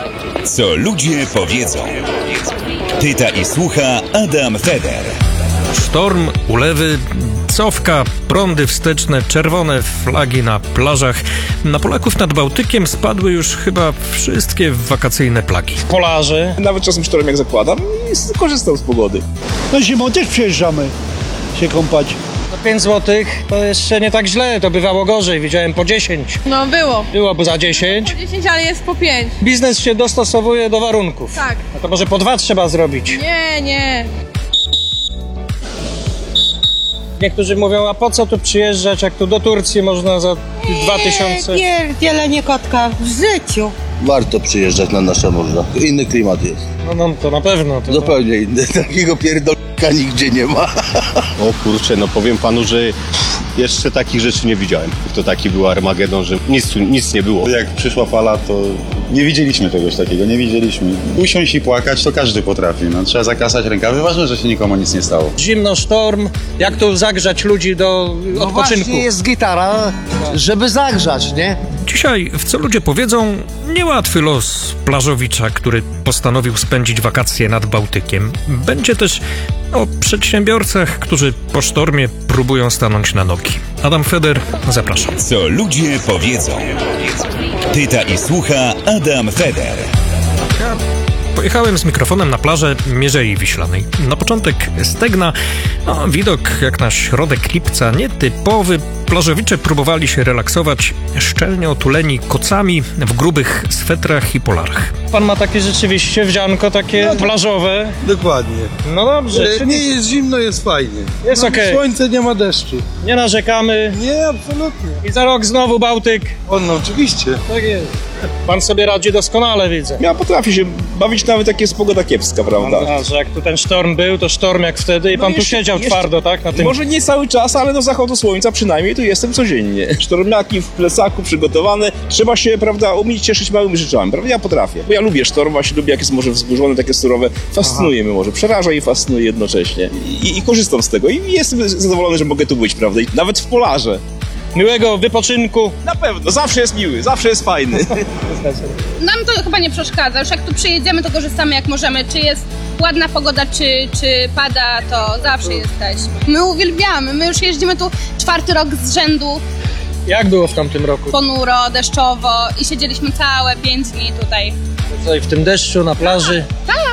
Co ludzie powiedzą. Pyta i słucha Adam Feder. Sztorm, ulewy, cofka, prądy wsteczne, czerwone flagi na plażach. Na Polaków nad Bałtykiem spadły już chyba wszystkie wakacyjne plagi. Kolarze. Nawet czasem sztorm jak zakładam i korzystam z pogody. No zimą też przyjeżdżamy się kąpać. Za 5 zł to jeszcze nie tak źle, to bywało gorzej, widziałem po 10. No było. Byłoby za 10. Po 10, ale jest po 5. Biznes się dostosowuje do warunków. Tak. A to może po 2 trzeba zrobić. Nie. Niektórzy mówią, a po co tu przyjeżdżać, jak tu do Turcji można za 2000? Pierdzielenie kotka w życiu. Warto przyjeżdżać na nasze morza. Inny klimat jest. No to na pewno. To Zupełnie inny. Takiego pierdolka nigdzie nie ma. O kurczę, no powiem panu, że jeszcze takich rzeczy nie widziałem. To taki był Armagedon, że nic nie było. Jak przyszła fala, to nie widzieliśmy czegoś takiego, nie widzieliśmy. Usiąść i płakać to każdy potrafi, no. Trzeba zakasać rękawy, ważne, że się nikomu nic nie stało. Zimno, sztorm, jak tu zagrzać ludzi do odpoczynku? Właśnie jest gitara, żeby zagrzać, nie? Dzisiaj w Co ludzie powiedzą niełatwy los plażowicza, który postanowił spędzić wakacje nad Bałtykiem. Będzie też o przedsiębiorcach, którzy po sztormie próbują stanąć na nogi. Adam Feder, zapraszam. Co ludzie powiedzą. Pyta i słucha Adam Feder. Pojechałem z mikrofonem na plażę Mierzei Wiślanej. Na początek Stegna, widok jak na środek lipca, nietypowy. Plażowicze próbowali się relaksować, szczelnie otuleni kocami w grubych swetrach i polarach. Pan ma takie rzeczywiście wdzianko, takie plażowe. Dokładnie. No dobrze. Nie jest zimno, jest fajnie. Jest okej. Słońce, nie ma deszczu. Nie narzekamy. Nie, absolutnie. I za rok znowu Bałtyk. No oczywiście. Tak jest. Pan sobie radzi doskonale, widzę. Ja potrafię się bawić nawet jak jest pogoda kiepska, prawda? A że jak tu ten sztorm był, to sztorm jak wtedy i pan tu siedział twardo, tak? Na tym. Może nie cały czas, ale do zachodu słońca przynajmniej tu jestem codziennie. Sztormiaki w plecaku przygotowane. Trzeba się, prawda, umieć cieszyć małymi rzeczami, prawda? Ja potrafię. Bo ja lubię sztorm, właśnie lubię jak jest morze wzburzone, takie surowe. Fascynuje mnie morze. Przeraża i fascynuje jednocześnie. I korzystam z tego. I jestem zadowolony, że mogę tu być, prawda? I nawet w polarze. Miłego wypoczynku. Na pewno. Zawsze jest miły. Zawsze jest fajny. Nam to chyba nie przeszkadza. Już jak tu przyjedziemy, to korzystamy jak możemy. Czy jest ładna pogoda, czy pada, to zawsze jesteśmy. My uwielbiamy. My już jeździmy tu 4. rok z rzędu. Jak było w tamtym roku? Ponuro, deszczowo i siedzieliśmy całe 5 dni tutaj. Tutaj w tym deszczu, na plaży.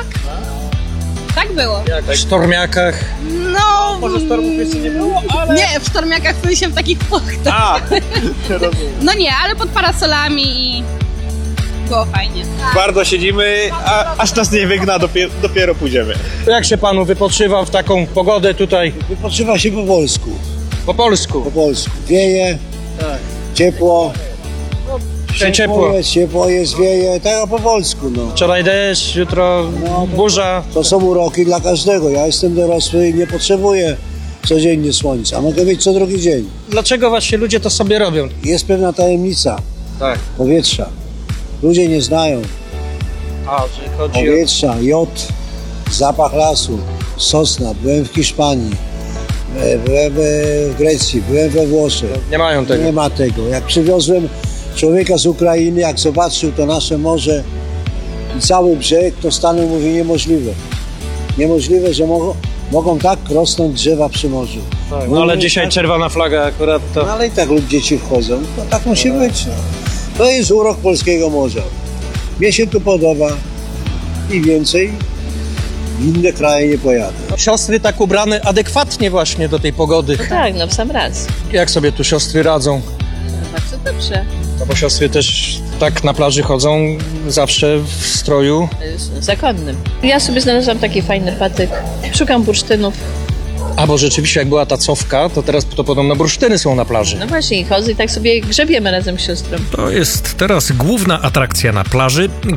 Tak było. Jak w sztormiakach. No... Może sztormów jeszcze nie było, ale... Nie, w sztormiakach w sensie w takich płachtach. No nie, ale pod parasolami i było fajnie. Twardo siedzimy, aż nas nie wygna, dopiero pójdziemy. Jak się panu wypoczywa w taką pogodę tutaj? Wypoczywa się po polsku. Po polsku. Po polsku. Wieje, Tak. ciepło. Dzisiaj ciepło. Ciepło jest, wieje, tak po polsku, no. Wczoraj deszcz, jutro burza. To są uroki dla każdego. Ja jestem dorosły i nie potrzebuję codziennie słońca. Mogę mieć co drugi dzień. Dlaczego właśnie ludzie to sobie robią? Jest pewna tajemnica Tak. powietrza. Ludzie nie znają A, że chodzi o... powietrza, jod, zapach lasu, sosna. Byłem w Hiszpanii, byłem w Grecji, byłem we Włoszech. Nie mają tego. Nie ma tego. Jak przywiozłem człowieka z Ukrainy, jak zobaczył to nasze morze i cały brzeg, to stanął, mówi, niemożliwe. Niemożliwe, że mogą tak rosnąć drzewa przy morzu. Tak, no ale dzisiaj czerwona flaga akurat to... No ale i tak lub dzieci wchodzą. To tak musi być. No. To jest urok polskiego morza. Mnie się tu podoba i więcej w inne kraje nie pojadę. Siostry tak ubrane adekwatnie właśnie do tej pogody. Tak, no w sam raz. Jak sobie tu siostry radzą? Bardzo dobrze. No bo siostry też tak na plaży chodzą zawsze w stroju. Zakonnym. Ja sobie znalazłam taki fajny patyk. Szukam bursztynów. A bo rzeczywiście jak była ta cofka, to teraz to podobno bursztyny są na plaży. No właśnie, i chodzę i tak sobie grzebiemy razem z siostrą. To jest teraz główna atrakcja na plaży.